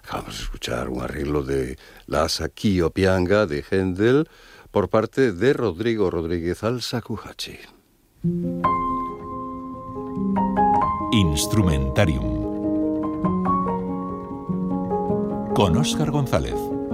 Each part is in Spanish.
Vamos a escuchar un arreglo de la Sakio Pianga de Händel por parte de Rodrigo Rodríguez al shakuhachi. Instrumentarium con Óscar González.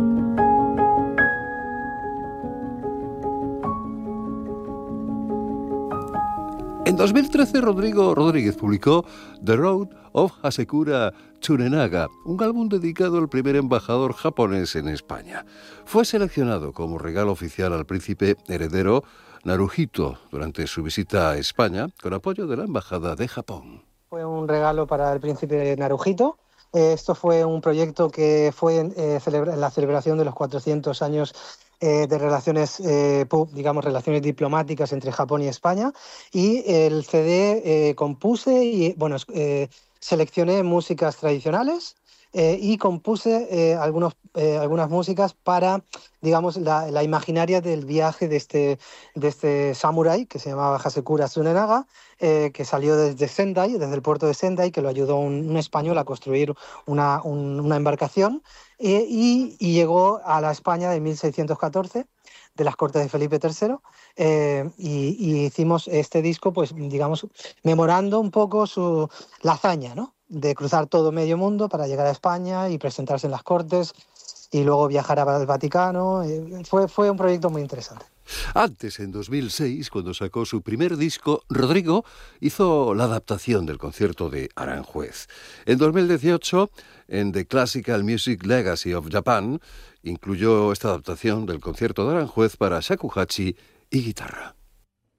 En 2013, Rodrigo Rodríguez publicó The Road of Hasekura Tsunenaga, un álbum dedicado al primer embajador japonés en España. Fue seleccionado como regalo oficial al príncipe heredero Naruhito durante su visita a España, con apoyo de la Embajada de Japón. Fue un regalo para el príncipe Naruhito. Esto fue un proyecto que fue en la celebración de los 400 años de relaciones, relaciones diplomáticas entre Japón y España. Y el CD compuse y, seleccioné músicas tradicionales y compuse algunas músicas para, la imaginaria del viaje de este samurái que se llamaba Hasekura Tsunenaga, que salió desde Sendai, desde el puerto de Sendai, que lo ayudó un español a construir una embarcación y llegó a la España de 1614, de las Cortes de Felipe III, y hicimos este disco, memorando un poco la hazaña, ¿no?, de cruzar todo medio mundo para llegar a España y presentarse en las Cortes y luego viajar al Vaticano. Fue un proyecto muy interesante. Antes, en 2006, cuando sacó su primer disco, Rodrigo hizo la adaptación del concierto de Aranjuez. En 2018, en The Classical Music Legacy of Japan, incluyó esta adaptación del concierto de Aranjuez para shakuhachi y guitarra.